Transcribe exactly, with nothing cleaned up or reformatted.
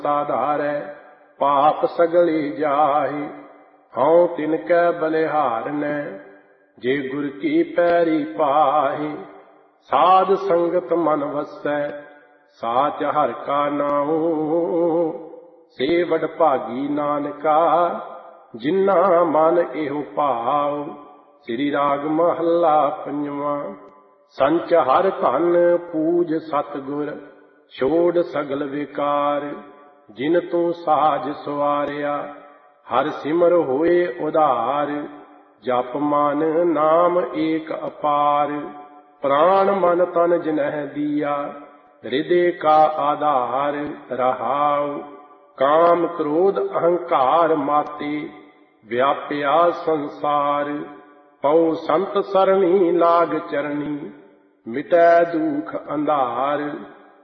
साधारै पाप सगले जाहि। हऊँ तिनकै बलिहारनै जे गुर की पैरी पाहि। साध संगत मन वसै साच हर का नाऊ। से वड भागी नानका जिन्ना मन एहो भाव। श्री राग महला पंजवा। संच हर धन पूज सतगुर छोड़ सगल विकार। जिन तू साज सवारिया हर सिमर होए उधार। जप मन नाम एक अपार। प्राण मन तन जिनह दिया हृदय का आधार। रहाउ काम क्रोध अहंकार माते व्याप्या संसार। पौ संत सरणी लाग चरणी मिटै दुख अंधार।